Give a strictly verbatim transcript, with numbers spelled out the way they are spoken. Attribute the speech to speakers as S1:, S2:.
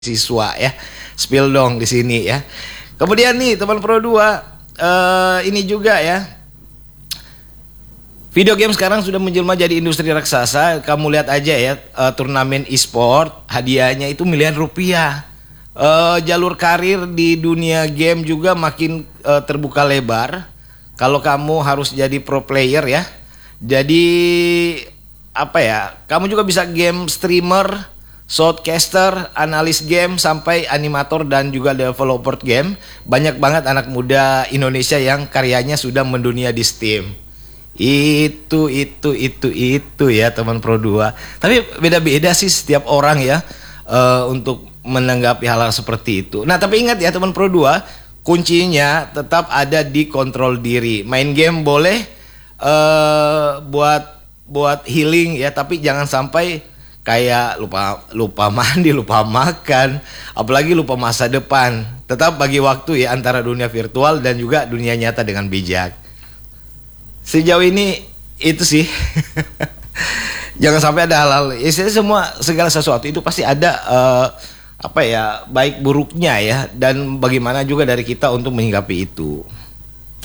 S1: siswa ya. Spill dong di sini ya. Kemudian nih teman Pro dua, uh, ini juga ya. Video game sekarang sudah menjelma jadi industri raksasa. Kamu lihat aja ya, uh, turnamen e-sport hadiahnya itu miliar rupiah. Uh, jalur karir di dunia game juga makin uh, terbuka lebar. Kalau kamu harus jadi pro player ya. Jadi apa ya? Kamu juga bisa game streamer, shortcaster, analis game, sampai animator dan juga developer game. Banyak banget anak muda Indonesia yang karyanya sudah mendunia di Steam. Itu itu itu itu ya teman Pro dua. Tapi beda-beda sih setiap orang ya uh, untuk menanggapi hal-hal seperti itu. Nah, tapi ingat ya teman Pro dua, kuncinya tetap ada di kontrol diri. Main game boleh uh, buat buat healing ya, tapi jangan sampai kayak lupa lupa mandi, lupa makan, apalagi lupa masa depan. Tetap bagi waktu ya antara dunia virtual dan juga dunia nyata dengan bijak. Sejauh ini itu sih. Jangan sampai ada hal-hal. Ya, semua segala sesuatu itu pasti ada uh, apa ya, baik buruknya ya, dan bagaimana juga dari kita untuk menyikapi itu.